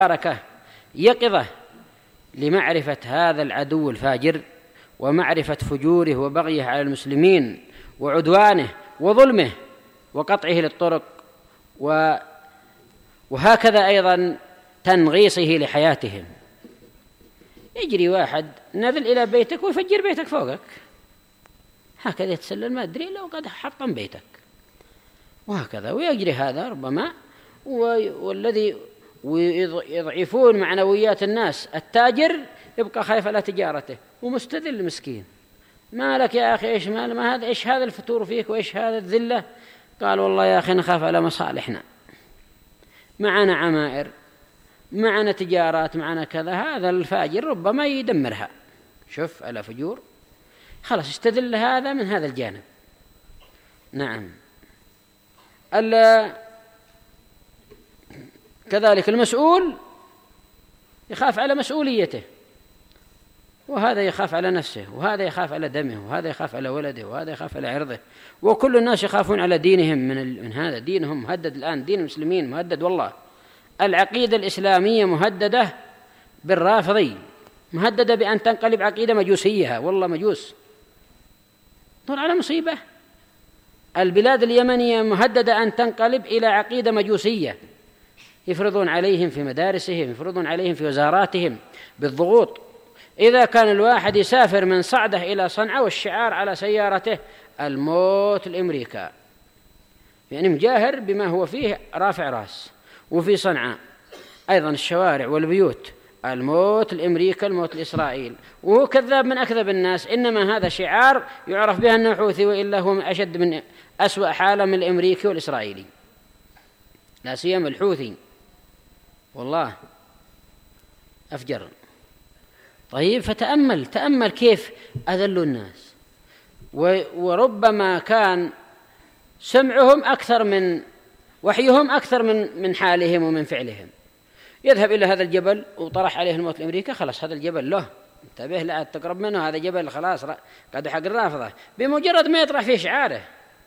بركة يقظة لمعرفة هذا العدو الفاجر ومعرفة فجوره وبغيه على المسلمين وعدوانه وظلمه وقطعه للطرق، وهكذا أيضا تنغيصه لحياتهم. يجري واحد نذل إلى بيتك ويفجر بيتك فوقك، هكذا يتسلل ما أدري لو قد حطم بيتك، وهكذا ويجري هذا ربما. والذي ويضعفون معنويات الناس، التاجر يبقى خايف على تجارته ومستذل مسكين، ما لك يا أخي إيش مال ما هذا، إيش هذا الفتور فيك وإيش هذا الذلة؟ قال والله يا أخي نخاف على مصالحنا، معنا عمائر، معنا تجارات، معنا كذا. هذا الفاجر ربما يدمرها. شوف على فجور، خلاص استذل هذا من هذا الجانب. نعم. كذلك المسؤول يخاف على مسؤوليته، وهذا يخاف على نفسه، وهذا يخاف على دمه، وهذا يخاف على ولده، وهذا يخاف على عرضه، وكل الناس يخافون على دينهم من هذا. دينهم مهدد الآن، دين المسلمين مهدد والله. العقيدة الإسلامية مهددة بالرافضي، مهددة بأن تنقلب عقيدة مجوسية، والله مجوس طول على مصيبة. البلاد اليمنية مهددة أن تنقلب إلى عقيدة مجوسية، يفرضون عليهم في مدارسهم، يفرضون عليهم في وزاراتهم بالضغوط. إذا كان الواحد يسافر من صعدة إلى صنعاء والشعار على سيارته الموت لأمريكا، يعني مجاهر بما هو فيه رافع رأس. وفي صنعاء أيضا الشوارع والبيوت الموت لأمريكا، الموت لإسرائيل، وهو كذاب من أكذب الناس. إنما هذا شعار يعرف به أنه حوثي، وإلا هو أشد من أسوأ حالة من الأمريكي والإسرائيلي، لا سيما الحوثي والله أفجر. طيب تأمل كيف أذلوا الناس، وربما كان سمعهم أكثر من وحيهم، أكثر من حالهم ومن فعلهم. يذهب إلى هذا الجبل وطرح عليه الموت لأمريكا، خلاص هذا الجبل له، انتبه لا تقرب منه، هذا جبل خلاص قد حق الرافضة بمجرد ما يطرح فيه شعاره.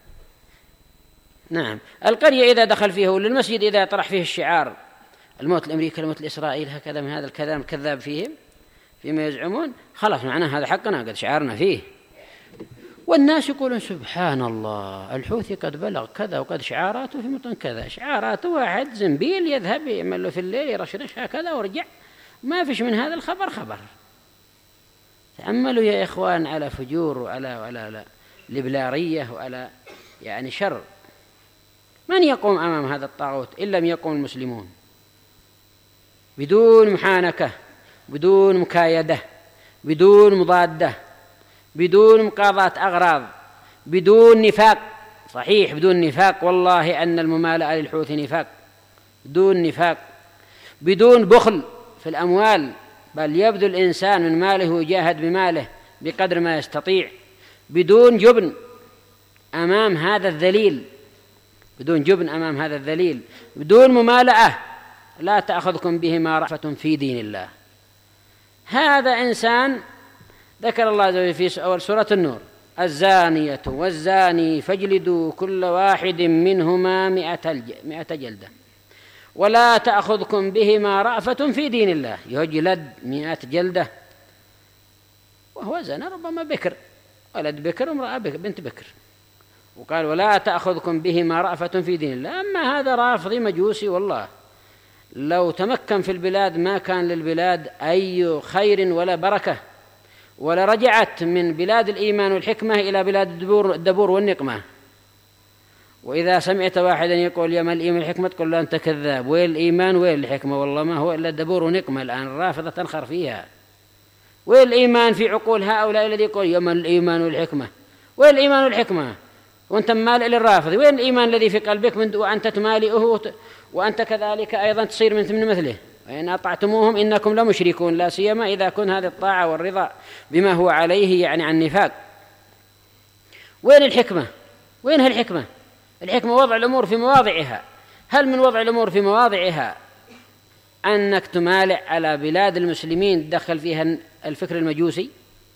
نعم. القرية إذا دخل فيه، ولا المسجد إذا طرح فيه الشعار الموت لأمريكا، الموت لإسرائيل، هكذا من هذا الكلام الكذاب فيهم فيما يزعمون، خلاص معناه هذا حقنا قد شعارنا فيه. والناس يقولون سبحان الله الحوثي قد بلغ كذا، وقد شعاراته في متن كذا، شعاراته واحد زنبيل يذهب يعمل له في الليل يرشرش هكذا ورجع، ما فيش من هذا الخبر خبر. تأملوا يا إخوان على فجور وعلى لبلارية وعلى يعني شر. من يقوم أمام هذا الطاغوت إن لم يقوم المسلمون بدون محانكة، بدون مكايدة، بدون مضادة، بدون مقاضاة أغراض، بدون نفاق. صحيح بدون نفاق، والله أن الممالأة للحوثي نفاق، بدون نفاق، بدون بخل في الأموال، بل يبذل الإنسان من ماله ويجاهد بماله بقدر ما يستطيع، بدون جبن أمام هذا الذليل، بدون جبن أمام هذا الذليل، بدون ممالأة. لا تأخذكم بهما رأفة في دين الله. هذا إنسان ذكر الله في أول سورة النور: الزانية والزاني فاجلدوا كل واحد منهما 100 جلدة ولا تأخذكم بهما رأفة في دين الله. يجلد 100 جلدة وهو زنا، ربما بكر، ولد بكر وامرأة بنت بكر، وقال ولا تأخذكم بهما رأفة في دين الله. أما هذا رافضي مجوسي، والله لو تمكن في البلاد ما كان للبلاد أي خير ولا بركة، ولا رجعت من بلاد الإيمان والحكمة إلى بلاد الدبور والنقمة. وإذا سمعت واحدا يقول يا ما الإيمان والحكمة تقول له أنت كذاب، وين الإيمان وين الحكمة؟ والله ما هو إلا الدبور ونقمة. الآن الرافضة تنخر فيها. وين الإيمان في عقول هؤلاء الذي يقول يا ما الإيمان والحكمة؟ وين الإيمان والحكمة وأنت مالئ للرافض؟ وين الإيمان الذي في قلبك وأنت تمالئه وأنت كذلك أيضا تصير من مثله؟ وإن أطعتموهم إنكم لمشركون، لا سيما إذا كن هذه الطاعة والرضا بما هو عليه يعني عن نفاق. وين الحكمة؟ وينها الحكمة؟ الحكمة وضع الأمور في مواضعها. هل من وضع الأمور في مواضعها أنك تمالئ على بلاد المسلمين تدخل فيها الفكر المجوسي،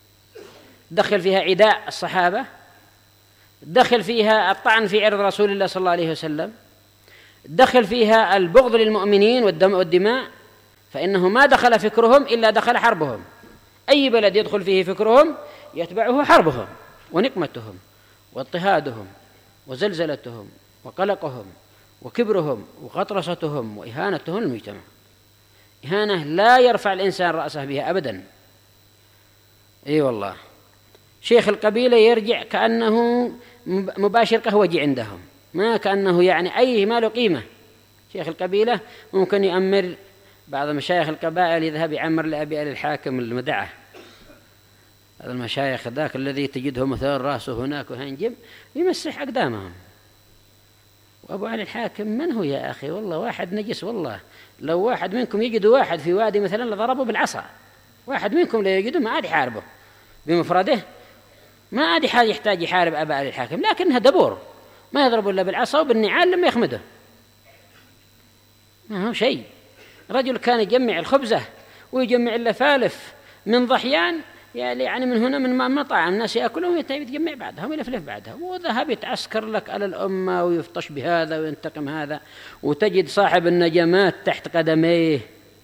تدخل فيها عداء الصحابة، تدخل فيها الطعن في عرض رسول الله صلى الله عليه وسلم، تدخل فيها البغض للمؤمنين والدماء، فإنه ما دخل فكرهم إلا دخل حربهم. أي بلد يدخل فيه فكرهم يتبعه حربهم ونقمتهم واضطهادهم وزلزلتهم وقلقهم وكبرهم وغطرستهم وإهانتهم للمجتمع، إهانة لا يرفع الإنسان رأسه بها أبدا. أي والله، شيخ القبيلة يرجع كأنه مباشر قهوجي عندهم، ما كأنه يعني أي ما له قيمة. شيخ القبيلة ممكن يأمر بعض مشايخ القبائل يذهب يعمر لأبي آل الحاكم المدعة، هذا المشايخ ذاك الذي تجده مثلا رأسه هناك وهنجم يمسح أقدامهم. وأبو علي الحاكم من هو يا أخي؟ والله واحد نجس. والله لو واحد منكم يجد واحد في وادي مثلا لضربه بالعصا، واحد منكم لا يجده ما عاد يحاربه بمفرده، ما عاد يحتاج يحارب أبا علي الحاكم، لكنها دبور ما يضرب إلا بالعصا وبالنعال لما يخمده، ما هو شيء. رجل كان يجمع الخبزة ويجمع اللفالف من ضحيان، يعني من هنا من مطاعم الناس يأكلون ويتجمع بعدها ويلفلف بعدها، وذهب يتعسكر لك على الأمة ويفطش بهذا وينتقم هذا، وتجد صاحب النجمات تحت قدميه.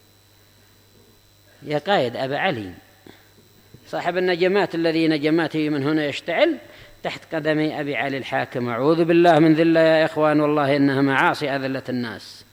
يا قائد أبا علي، صاحب النجمات الذي نجماته من هنا يشتعل تحت قدمي أبي علي الحاكم. أعوذ بالله من ذلة يا إخوان، والله إنها معاصي أذلت الناس.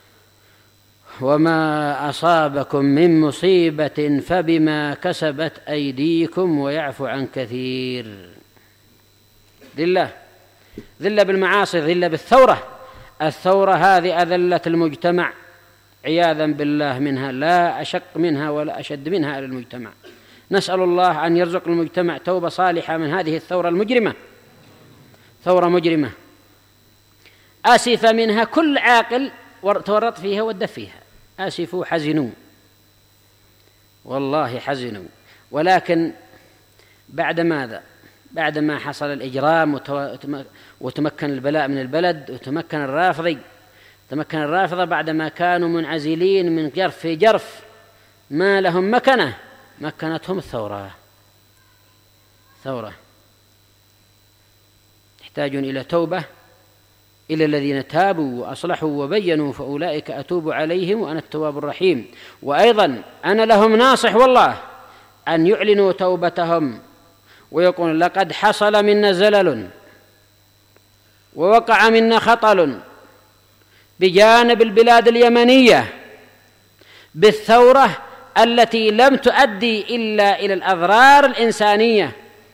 وما أصابكم من مصيبة فبما كسبت أيديكم ويعفو عن كثير. ذلة بالمعاصي، ذلة بالثورة. الثورة هذه أذلت المجتمع عياذا بالله منها، لا أشق منها ولا أشد منها على المجتمع. نسأل الله أن يرزق المجتمع توبة صالحة من هذه الثورة المجرمة، ثورة مجرمة آسف منها كل عاقل تورط فيها ودف فيها. آسفوا حزنوا، والله حزنوا. ولكن بعد ماذا؟ بعد ما حصل الإجرام وتمكن البلاء من البلد وتمكن الرافضة بعد ما كانوا منعزلين من جرف في جرف ما لهم مكنة، مكنتهم الثورة. يحتاجون إلى توبة، إلى الذين تابوا وأصلحوا وبينوا فأولئك أتوب عليهم وأنا التواب الرحيم. وأيضا أنا لهم ناصح والله أن يعلنوا توبتهم ويقول لقد حصل منا زلل ووقع منا خطل بجانب البلاد اليمنية بالثورة التي لم تؤدي إلا إلى الأضرار الإنسانية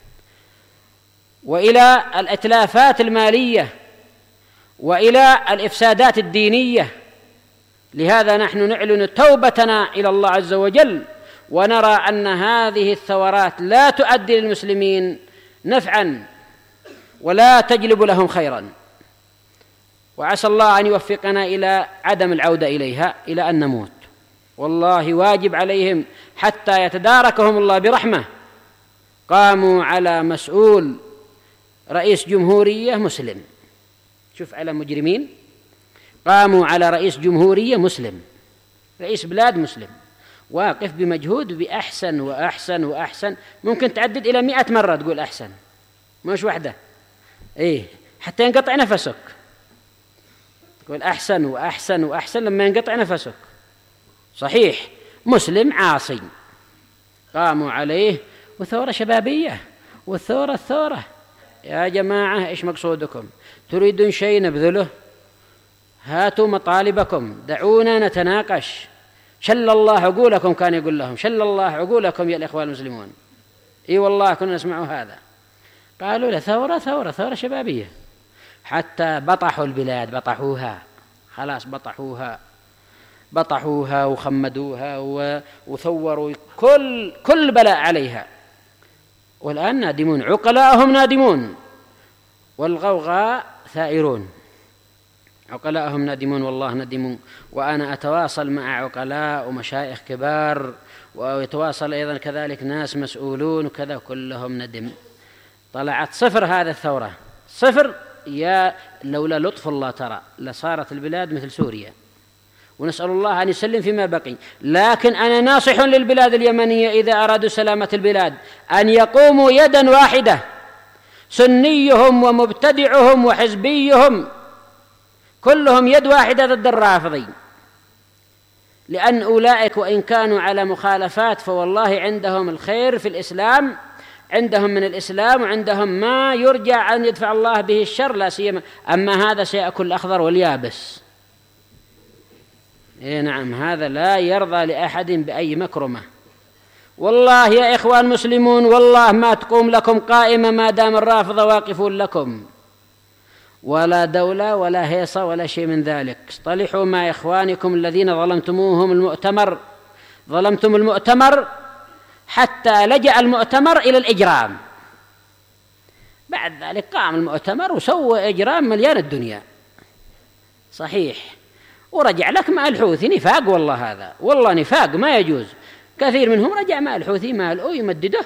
وإلى الإتلافات المالية وإلى الإفسادات الدينية. لهذا نحن نعلن توبتنا إلى الله عز وجل، ونرى أن هذه الثورات لا تؤدي للمسلمين نفعا ولا تجلب لهم خيرا، وعسى الله أن يوفقنا إلى عدم العودة إليها إلى أن نموت. والله واجب عليهم حتى يتداركهم الله برحمة. قاموا على مسؤول رئيس جمهورية مسلم، شوف على مجرمين، قاموا على رئيس جمهورية مسلم، رئيس بلاد مسلم، واقف بمجهود بأحسن وأحسن وأحسن، ممكن تعدد إلى 100 مرة تقول أحسن، مش واحدة، حتى ينقطع نفسك تقول أحسن وأحسن وأحسن لما ينقطع نفسك. صحيح مسلم عاصي قاموا عليه، وثورة شبابية، والثورة يا جماعة إيش مقصودكم؟ تريدون شيء نبذله؟ هاتوا مطالبكم، دعونا نتناقش. شل الله عقولكم، كان يقول لهم شل الله عقولكم يا الإخوان المسلمون. إي والله كنا نسمع هذا. قالوا له ثورة شبابية، حتى بطحوا البلاد، بطحوها خلاص، بطحوها وخمدوها وثوروا كل بلاء عليها. والآن نادمون، عقلاءهم نادمون والغوغاء ثائرون. عقلاءهم نادمون، والله نادمون. وأنا أتواصل مع عقلاء ومشايخ كبار، ويتواصل أيضا كذلك ناس مسؤولون وكذا، كلهم ندم. طلعت صفر هذا الثورة، صفر. يا لولا لطف الله ترى لصارت البلاد مثل سوريا، ونسأل الله أن يسلم فيما بقي. لكن أنا ناصح للبلاد اليمنية إذا أرادوا سلامة البلاد أن يقوموا يدا واحدة، سنيهم ومبتدعهم وحزبيهم كلهم يد واحدة ضد الرافضين، لأن أولئك وإن كانوا على مخالفات فوالله عندهم الخير في الإسلام، عندهم من الإسلام، وعندهم ما يرجى أن يدفع الله به الشر لا سيما. أما هذا سيأكل الأخضر واليابس. نعم، هذا لا يرضى لأحد بأي مكرمة. والله يا إخوان مسلمون، والله ما تقوم لكم قائمة ما دام الرافضة واقفون لكم، ولا دولة ولا هيصة ولا شيء من ذلك. اصطلحوا مع إخوانكم الذين ظلمتموهم ظلمتم المؤتمر حتى لجأ المؤتمر إلى الإجرام. بعد ذلك قام المؤتمر وسوى إجرام مليان الدنيا، صحيح، ورجع لك مع الحوثي. نفاق والله، هذا والله نفاق ما يجوز. كثير منهم رجع مع الحوثي مالئه يمدده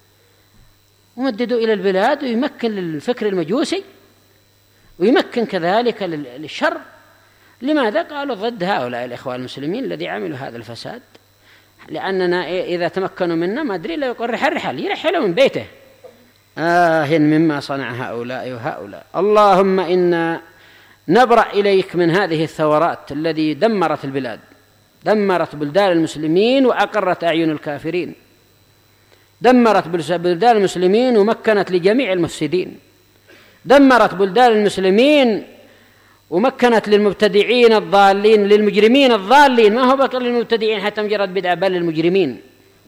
إلى البلاد، ويمكن للفكر المجوسي، ويمكن كذلك للشر. لماذا؟ قالوا ضد هؤلاء الإخوان المسلمين الذي عملوا هذا الفساد، لأننا إذا تمكنوا منا ما أدري لا يقول يرحل من بيته. مما صنع هؤلاء وهؤلاء. اللهم إنا نبرأ إليك من هذه الثورات التي دمرت البلاد، دمرت بلدان المسلمين وأقرت أعين الكافرين، دمرت بلدان المسلمين ومكنت لجميع المفسدين، دمرت بلدان المسلمين ومكنت للمبتدعين الضالين، للمجرمين الضالين، ما هو بقى للمبتدعين حتى مجرد بدعة، بل للمجرمين.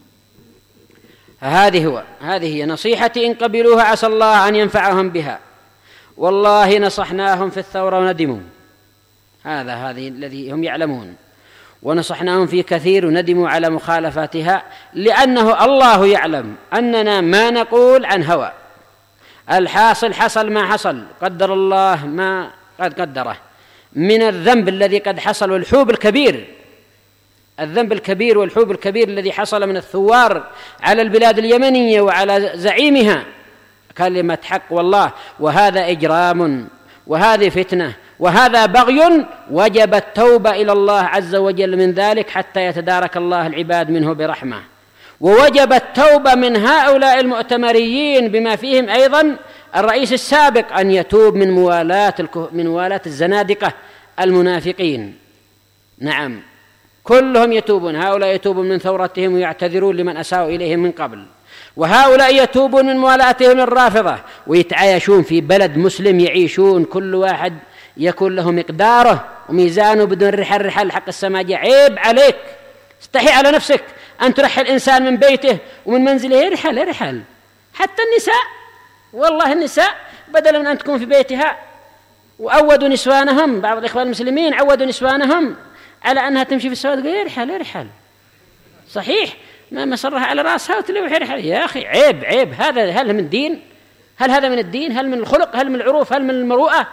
هذه هي نصيحتي، إن قبلوها عسى الله أن ينفعهم بها. والله نصحناهم في الثورة وندموا، هذه الذي هم يعلمون، ونصحناهم في كثير وندموا على مخالفاتها، لأنه الله يعلم أننا ما نقول عن هوى. الحاصل حصل ما حصل، قدر الله ما قد قدره من الذنب الذي قد حصل، والحوب الكبير، الذنب الكبير والحوب الكبير الذي حصل من الثوار على البلاد اليمنية وعلى زعيمها كلمة حق والله. وهذا إجرام، وهذه فتنة، وهذا بغي، وجب التوبة إلى الله عز وجل من ذلك حتى يتدارك الله العباد منه برحمة. ووجب التوبة من هؤلاء المؤتمريين بما فيهم أيضا الرئيس السابق أن يتوب من موالاة الزنادقة المنافقين. نعم، كلهم يتوبون، هؤلاء يتوبون من ثورتهم ويعتذرون لمن أساءوا إليهم من قبل، وهؤلاء يتوبون من موالاتهم الرافضة ويتعايشون في بلد مسلم، يعيشون كل واحد يكون له مقداره وميزانه بدون رحل حق السماجة. عيب عليك، استحي على نفسك أن ترحل إنسان من بيته ومن منزله. يرحل حتى النساء، والله النساء بدلا من أن تكون في بيتها، وعودوا نسوانهم، بعض الإخوان المسلمين عودوا نسوانهم على أنها تمشي في السواد، يرحل صحيح، ما مصرها على رأسها وتلوح يرحل. يا أخي عيب، هل من دين؟ هل هذا من الدين؟ هل من الخلق؟ هل من العروف؟ هل من المروءة؟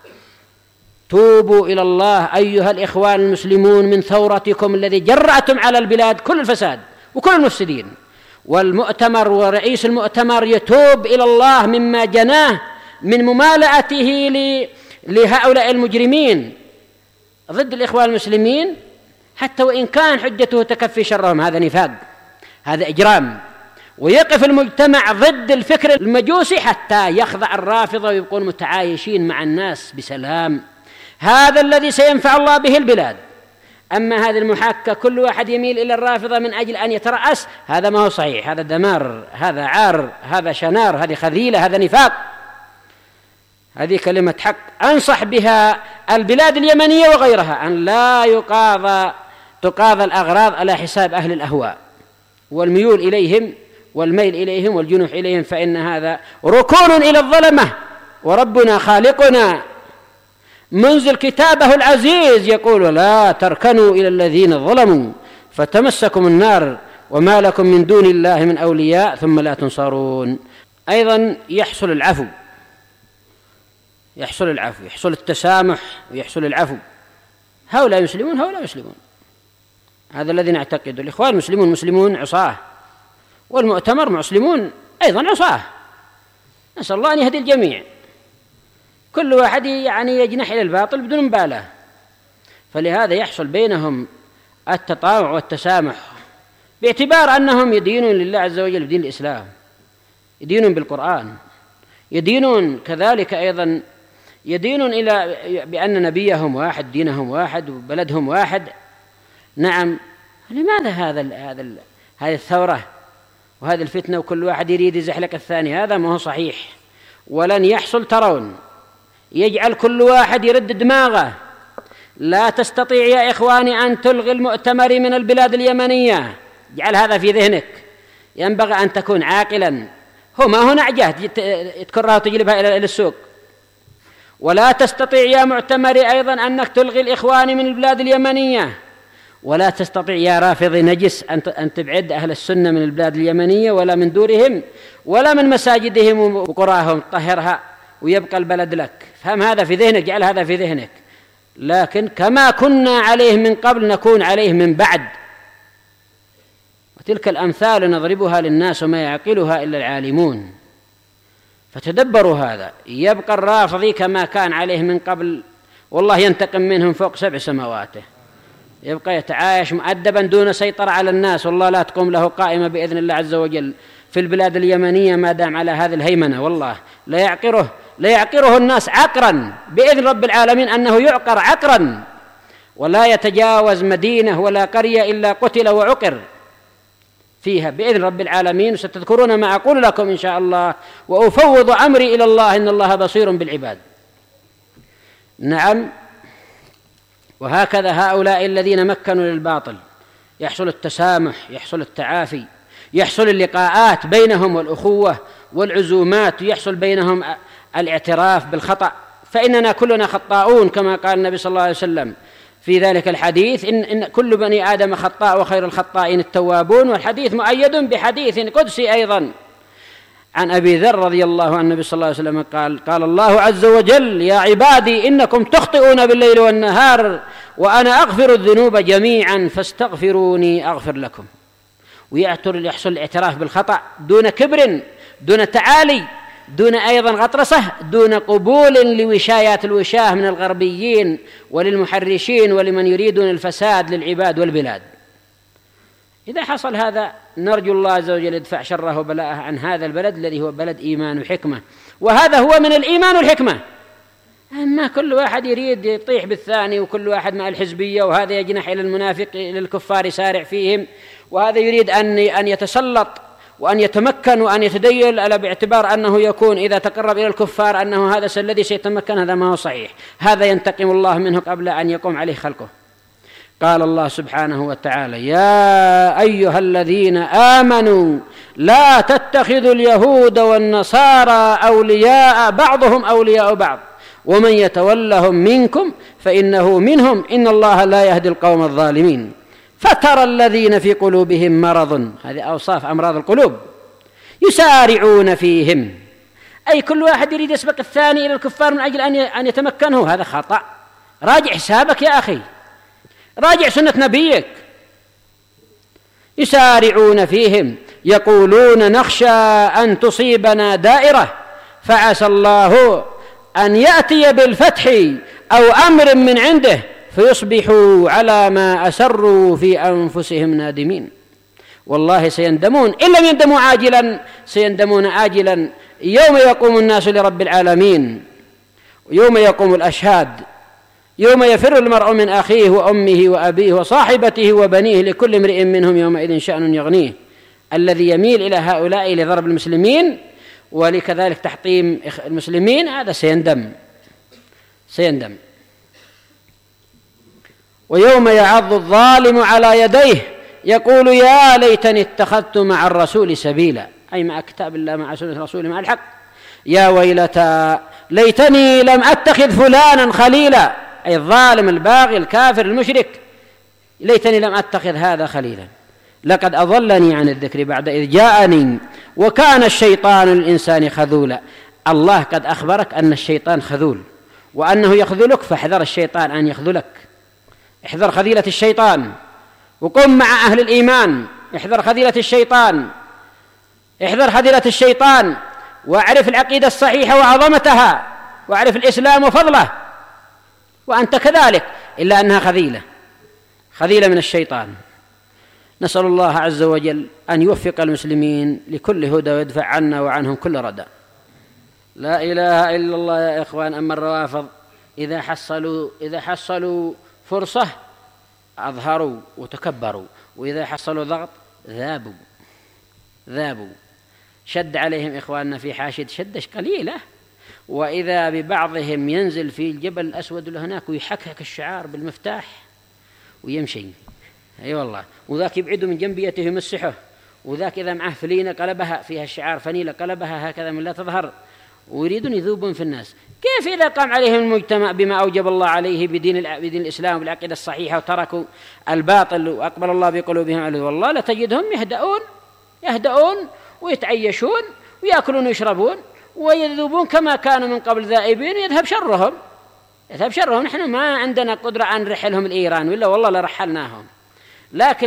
توبوا إلى الله أيها الإخوان المسلمون من ثورتكم الذي جرأتم على البلاد كل الفساد وكل المفسدين. والمؤتمر ورئيس المؤتمر يتوب إلى الله مما جناه من ممالأته لهؤلاء المجرمين ضد الإخوان المسلمين، حتى وإن كان حجته تكفي شرهم. هذا نفاق، هذا إجرام. ويقف المجتمع ضد الفكر المجوسي حتى يخضع الرافضة ويبقون متعايشين مع الناس بسلام. هذا الذي سينفع الله به البلاد. أما هذه المحاكة كل واحد يميل إلى الرافضة من أجل أن يترأس، هذا ما هو صحيح، هذا دمار، هذا عار، هذا شنار، هذه خذيلة، هذا نفاق. هذه كلمة حق أنصح بها البلاد اليمنية وغيرها، أن لا تقاضى الأغراض على حساب أهل الأهواء والميول إليهم والميل إليهم والجنوح إليهم، فإن هذا ركون إلى الظلمة. وربنا خالقنا منزل كتابه العزيز يقول: لا تركنوا إلى الذين ظلموا فتمسكم النار وما لكم من دون الله من أولياء ثم لا تنصرون. أيضا يحصل العفو، يحصل التسامح ويحصل العفو. هؤلاء مسلمون، هؤلاء مسلمون، هذا الذي نعتقد. الإخوان المسلمون مسلمون عصاه، والمؤتمر مسلمون أيضا عصاه. نسأل الله أن يهدي الجميع، كل واحد يجنح إلى الباطل بدون مبالاة. فلهذا يحصل بينهم التطاوع والتسامح، باعتبار أنهم يدينون لله عز وجل بدين الإسلام، يدينون بالقرآن، يدينون كذلك أيضا يدينون إلى بأن نبيهم واحد، دينهم واحد، وبلدهم واحد. نعم، لماذا هذه الثورة وهذه الفتنة وكل واحد يريد يزحلق الثاني؟ هذا ما هو صحيح ولن يحصل. ترون يجعل كل واحد يرد دماغه. لا تستطيع يا إخواني أن تلغي المؤتمر من البلاد اليمنية، اجعل هذا في ذهنك. ينبغي أن تكون عاقلا. ما هو نعجة تكرها وتجلبها إلى السوق. ولا تستطيع يا معتمري أيضا أنك تلغي الإخوان من البلاد اليمنية، ولا تستطيع يا رافضي نجس أن تبعد أهل السنة من البلاد اليمنية ولا من دورهم ولا من مساجدهم وقراهم، طهرها ويبقى البلد لك. فهم هذا في ذهنك، جعل هذا في ذهنك. لكن كما كنا عليه من قبل نكون عليه من بعد. وتلك الأمثال نضربها للناس وما يعقلها إلا العالمون. فتدبروا هذا. يبقى الرافضي كما كان عليه من قبل، والله ينتقم منهم فوق 7 سماواته. يبقى يتعايش مؤدبا دون سيطرة على الناس، والله لا تقوم له قائمة بإذن الله عز وجل في البلاد اليمنية ما دام على هذه الهيمنة. والله لا يعقره الناس عقرا بإذن رب العالمين، أنه يعقر عقرا، ولا يتجاوز مدينة ولا قرية إلا قتل وعقر فيها بإذن رب العالمين. وستذكرون ما أقول لكم إن شاء الله، وأفوض أمري إلى الله إن الله بصير بالعباد. نعم. وهكذا هؤلاء الذين مكنوا للباطل يحصل التسامح، يحصل التعافي، يحصل اللقاءات بينهم والأخوة والعزومات، يحصل بينهم الاعتراف بالخطأ. فإننا كلنا خطاؤون كما قال النبي صلى الله عليه وسلم في ذلك الحديث: إن كل بني آدم خطاء وخير الخطائين التوابون. والحديث مؤيد بحديث قدسي أيضا عن أبي ذر رضي الله عنه، النبي صلى الله عليه وسلم قال الله عز وجل: يا عبادي إنكم تخطئون بالليل والنهار وأنا أغفر الذنوب جميعا فاستغفروني أغفر لكم. ويحصل الاعتراف بالخطأ دون كبر، دون تعالي، دون أيضا غطرسة، دون قبول لوشايات الوشاه من الغربيين وللمحرشين ولمن يريدون الفساد للعباد والبلاد. إذا حصل هذا نرجو الله عز وجل يدفع شره وبلاءه عن هذا البلد الذي هو بلد إيمان وحكمة، وهذا هو من الإيمان والحكمة. أما كل واحد يريد يطيح بالثاني، وكل واحد مع الحزبية، وهذا يجنح إلى المنافق إلى الكفار يسارع فيهم، وهذا يريد أن يتسلط وأن يتمكن وأن يتدين على باعتبار أنه يكون إذا تقرب إلى الكفار أنه هذا الذي سيتمكن. هذا ما هو صحيح. هذا ينتقم الله منه قبل أن يقوم عليه خلقه. قال الله سبحانه وتعالى: يا أيها الذين آمنوا لا تتخذوا اليهود والنصارى أولياء بعضهم أولياء بعض ومن يتولهم منكم فإنه منهم إن الله لا يهدي القوم الظالمين. فترى الذين في قلوبهم مرض، هذه أوصاف أمراض القلوب، يسارعون فيهم، أي كل واحد يريد يسبق الثاني إلى الكفار من أجل أن يتمكنه. هذا خطأ. راجع حسابك يا أخي، راجع سنة نبيك. يسارعون فيهم يقولون نخشى أن تصيبنا دائرة فعسى الله أن يأتي بالفتح أو أمر من عنده فيصبحوا على ما أسروا في أنفسهم نادمين. والله سيندمون، إن لم يندموا عاجلا سيندمون آجلا يوم يقوم الناس لرب العالمين، يوم يقوم الأشهاد، يوم يفر المرء من أخيه وأمه وأبيه وصاحبته وبنيه لكل امرئ منهم يومئذ شأن يغنيه. الذي يميل إلى هؤلاء لضرب المسلمين ولكذلك تحطيم المسلمين هذا سيندم. ويوم يعض الظالم على يديه يقول يا ليتني اتخذت مع الرسول سبيلا، أي مع كتاب الله مع سنة رسوله مع الحق. يا ويلتى ليتني لم أتخذ فلانا خليلا، أي الظالم الباغي الكافر المشرك، ليتني لم أتخذ هذا خليلا، لقد أضلني عن الذكر بعد إذ جاءني وكان الشيطان للإنسان خذولا. الله قد أخبرك أن الشيطان خذول وأنه يخذلك، فاحذر الشيطان أن يخذلك. احذر خذيلة الشيطان، وقم مع أهل الإيمان. احذر خذيلة الشيطان، احذر خذيلة الشيطان، واعرف العقيدة الصحيحة وعظمتها، واعرف الإسلام وفضله، وأنت كذلك، إلا أنها خذيلة من الشيطان. نسأل الله عز وجل أن يوفق المسلمين لكل هدى ويدفع عنا وعنهم كل ردى. لا إله إلا الله يا إخوان. أما الروافض إذا حصلوا فرصة أظهروا وتكبروا، وإذا حصلوا ضغط ذابوا. شد عليهم إخواننا في حاشد شدش قليلة، وإذا ببعضهم ينزل في الجبل الأسود اللي هناك ويحكك الشعار بالمفتاح ويمشي. أي والله. وذاك يبعده من جنبيته يمسحه، وذاك إذا معه فلينة قلبها فيها الشعار فنيلة قلبها هكذا من لا تظهر، ويريدون يذوبون في الناس. كيف إذا قام عليهم المجتمع بما أوجب الله عليه بدين الإسلام بالعقيدة الصحيحة وتركوا الباطل وأقبل الله بقلوبهم عليه؟ والله لتجدهم يهدؤون ويتعيشون ويأكلون ويشربون ويذوبون كما كانوا من قبل ذائبين، يذهب شرهم. نحن ما عندنا قدرة أن نرحلهم الإيران، ولا والله لرحلناهم، لكن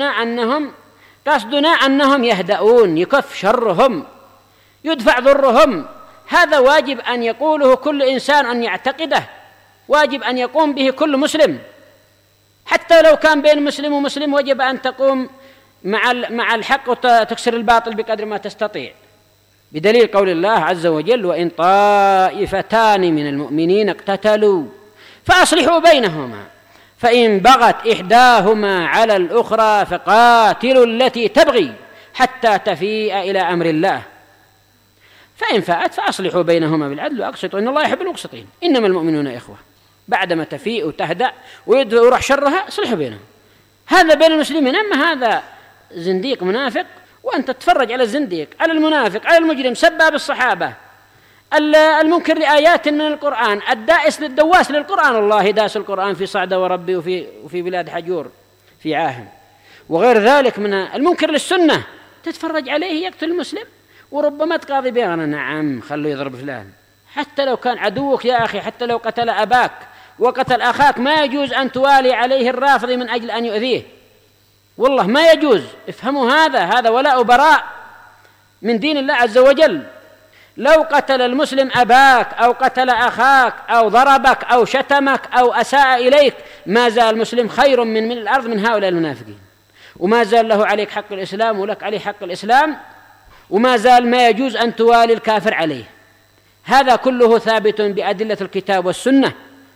قصدنا أنهم يهدؤون، يكف شرهم، يدفع ضرهم. هذا واجب أن يقوله كل إنسان، أن يعتقده، واجب أن يقوم به كل مسلم، حتى لو كان بين مسلم ومسلم وجب أن تقوم مع الحق وتكسر الباطل بقدر ما تستطيع، بدليل قول الله عز وجل: وإن طائفتان من المؤمنين اقتتلوا فأصلحوا بينهما فإن بغت إحداهما على الأخرى فقاتلوا التي تبغي حتى تفيء إلى أمر الله فإن فاءت فأصلحوا بينهما بالعدل وأقسطوا إن الله يحب المقسطين. إنما المؤمنون إخوة. بعدما تفيء وتهدأ ويروح شرها أصلحوا بينهم. هذا بين المسلمين. أما هذا زنديق منافق، وأنت تتفرج على الزنديق، على المنافق، على المجرم، سباب الصحابة، المنكر لآيات من القرآن، الدواس للقرآن. الله داس القرآن في صعدة وربي وفي بلاد حجور في عاهم، وغير ذلك من المنكر للسنة. تتفرج عليه يقتل المسلم، وربما تقاضي به. نعم، خلوا يضرب فلان، حتى لو كان عدوك يا أخي، حتى لو قتل أباك وقتل أخاك، ما يجوز أن توالي عليه الرافض من أجل أن يؤذيه، والله ما يجوز. افهموا هذا ولاء براء من دين الله عز وجل. لو قتل المسلم أباك أو قتل أخاك أو ضربك أو شتمك أو أساء إليك، ما زال المسلم خير من الأرض من هؤلاء المنافقين، وما زال له عليك حق الإسلام ولك عليه حق الإسلام، وما زال ما يجوز أن توالي الكافر عليه. هذا كله ثابت بأدلة الكتاب والسنة،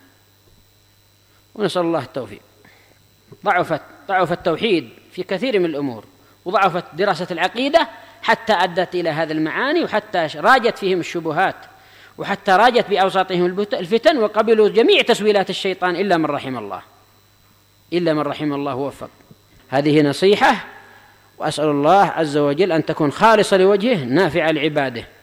ونسأل الله التوفيق. ضعف التوحيد في كثير من الأمور، وضعفت دراسة العقيدة حتى أدت إلى هذه المعاني، وحتى راجت فيهم الشبهات، وحتى راجت بأوساطهم الفتن، وقبلوا جميع تسويلات الشيطان إلا من رحم الله ووفق. هذه نصيحة، وأسأل الله عز وجل أن تكون خالصة لوجهه نافعة لعباده.